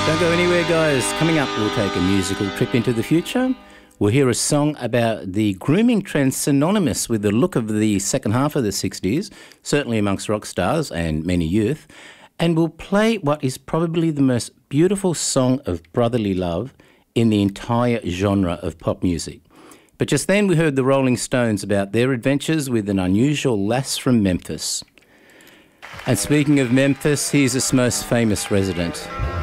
Don't go anywhere, guys. Coming up, we'll take a musical trip into the future. We'll hear a song about the grooming trend synonymous with the look of the second half of the 60s, certainly amongst rock stars and many youth. And we'll play what is probably the most beautiful song of brotherly love in the entire genre of pop music. But just then we heard the Rolling Stones about their adventures with an unusual lass from Memphis. And speaking of Memphis, here's its most famous resident.